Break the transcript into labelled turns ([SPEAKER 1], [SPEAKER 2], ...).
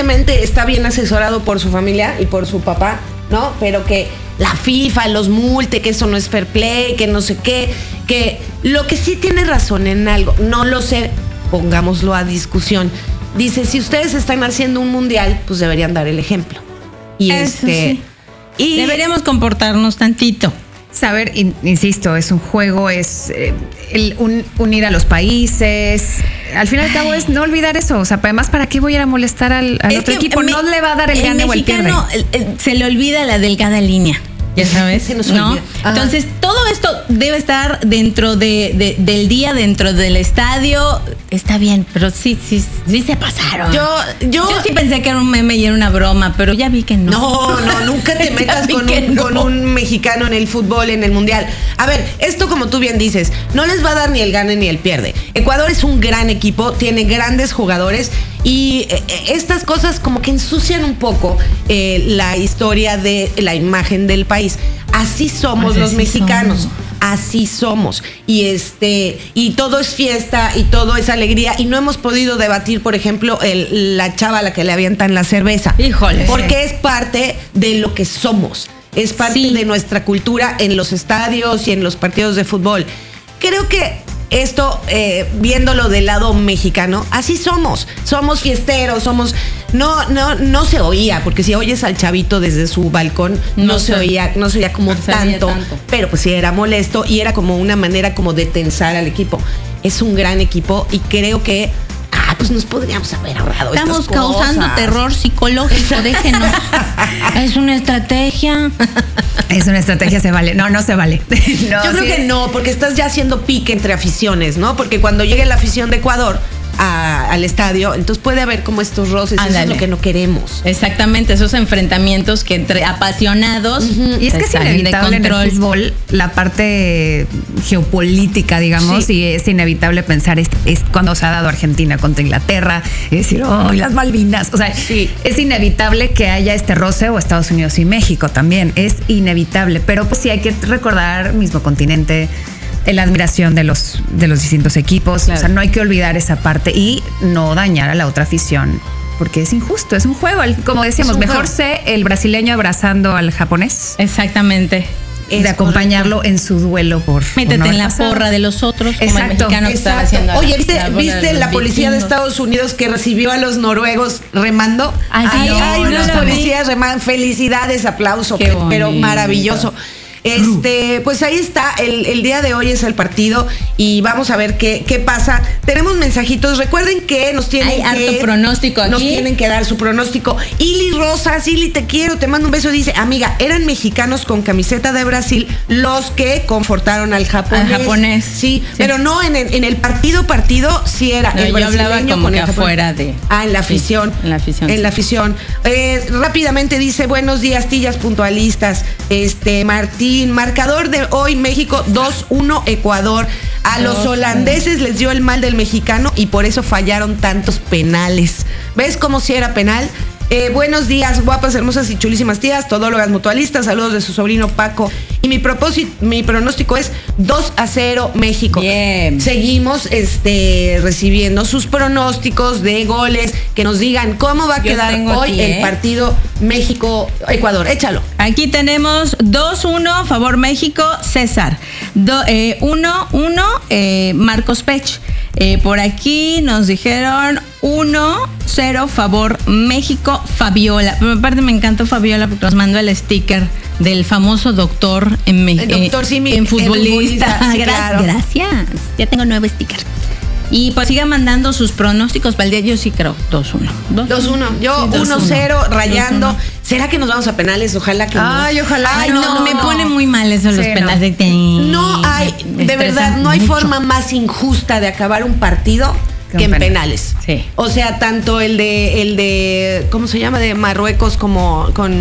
[SPEAKER 1] evidentemente está bien asesorado por su familia y por su papá, ¿no? Pero que la FIFA los multe, que eso no es fair play, que no sé qué, que lo que sí tiene razón en algo, no lo sé, pongámoslo a discusión. Dice, si ustedes están haciendo un mundial, pues deberían dar el ejemplo. Y
[SPEAKER 2] Eso sí. Y deberíamos comportarnos tantito.
[SPEAKER 3] Saber, insisto, es un juego, es unir a los países. Al fin y al cabo es no olvidar eso. O sea, además, ¿para qué voy a ir a molestar al otro equipo? No le va a dar el gane o el pierde.
[SPEAKER 2] Se le olvida la delgada línea. Ya sabes,
[SPEAKER 1] se nos
[SPEAKER 2] ¿no?
[SPEAKER 1] olvida.
[SPEAKER 2] Entonces, todo esto debe estar dentro del día, dentro del estadio. Está bien, pero sí se pasaron. Yo sí pensé que era un meme y era una broma, pero ya vi que no.
[SPEAKER 1] No, nunca te metas con un mexicano en el fútbol, en el mundial. A ver, esto como tú bien dices, no les va a dar ni el gane ni el pierde. Ecuador es un gran equipo, tiene grandes jugadores y estas cosas como que ensucian un poco la historia de la imagen del país. Así somos los mexicanos. Así somos. Y todo es fiesta y todo es alegría. Y no hemos podido debatir, por ejemplo, la chava a la que le avientan la cerveza.
[SPEAKER 2] Híjole.
[SPEAKER 1] Porque es parte de lo que somos. Es parte de nuestra cultura en los estadios y en los partidos de fútbol. Creo que esto, viéndolo del lado mexicano, así somos. Somos fiesteros, somos... No se oía, porque si oyes al chavito desde su balcón, no se oía como tanto, pero pues sí era molesto y era como una manera como de tensar al equipo. Es un gran equipo y creo que pues nos podríamos haber ahorrado
[SPEAKER 2] Estamos
[SPEAKER 1] estas cosas.
[SPEAKER 2] causando terror psicológico, déjenos. Es una estrategia.
[SPEAKER 3] Es una estrategia, se vale. No se vale.
[SPEAKER 1] Yo creo que no, porque estás ya haciendo pique entre aficiones, ¿no? Porque cuando llegue la afición de Ecuador al estadio, entonces puede haber como estos roces. Eso es lo que no queremos.
[SPEAKER 2] Exactamente, esos enfrentamientos que entre apasionados.
[SPEAKER 3] Y es que es inevitable en el fútbol la parte geopolítica, digamos, y es inevitable pensar es cuando se ha dado Argentina contra Inglaterra, y decir, las Malvinas. O sea, es inevitable que haya este roce, o Estados Unidos y México también. Es inevitable, pero pues sí hay que recordar mismo continente, la admiración de los distintos equipos. Claro. O sea, no hay que olvidar esa parte y no dañar a la otra afición, porque es injusto, es un juego. Como decíamos, mejor sé el brasileño abrazando al japonés.
[SPEAKER 2] Exactamente.
[SPEAKER 3] De acompañarlo en su duelo por...
[SPEAKER 2] Métete en la porra de los otros, como el mexicano que estaba haciendo.
[SPEAKER 1] Oye, ¿viste la policía de Estados Unidos que recibió a los noruegos remando? Hay unos policías remando. Felicidades, aplauso, pero maravilloso. Pues ahí está, el día de hoy es el partido y vamos a ver qué pasa. Tenemos mensajitos, recuerden que nos tienen que dar su pronóstico. Ili Rosas, Ili, te quiero, te mando un beso. Dice, amiga, eran mexicanos con camiseta de Brasil los que confortaron al japonés. Sí, pero no en el partido sí era el brasileño.
[SPEAKER 2] Yo hablaba como que afuera de...
[SPEAKER 1] en la afición. En la afición. Rápidamente dice, buenos días, tillas puntualistas. Martín, marcador de hoy, México 2-1 Ecuador. A los holandeses les dio el mal del mexicano y por eso fallaron tantos penales. ¿Ves cómo si era penal? Buenos días, guapas, hermosas y chulísimas tías, todólogas mutualistas, saludos de su sobrino Paco. Y mi pronóstico es 2-0 México.
[SPEAKER 2] Bien.
[SPEAKER 1] Seguimos recibiendo sus pronósticos de goles, que nos digan cómo va a quedar hoy el partido México-Ecuador. Échalo.
[SPEAKER 2] Aquí tenemos 2-1 favor México, César. 1-1 Marcos Pech. Por aquí nos dijeron 1-0 favor México, Fabiola. Pero aparte me encantó Fabiola porque nos mandó el sticker del famoso doctor en futbolista.
[SPEAKER 1] Sí, claro.
[SPEAKER 2] Gracias. Ya tengo 9 stickers. Y pues siga mandando sus pronósticos para el día. Yo sí creo 2-1.
[SPEAKER 1] 2-1. Yo 1-0 rayando. 2-1. ¿Será que nos vamos a penales? Ojalá que
[SPEAKER 3] ojalá.
[SPEAKER 2] Ay, no, me pone muy mal eso los penales.
[SPEAKER 1] No hay, de verdad, no hay forma más injusta de acabar un partido que en penales.
[SPEAKER 2] Sí.
[SPEAKER 1] O sea, tanto el de ¿cómo se llama? De Marruecos como con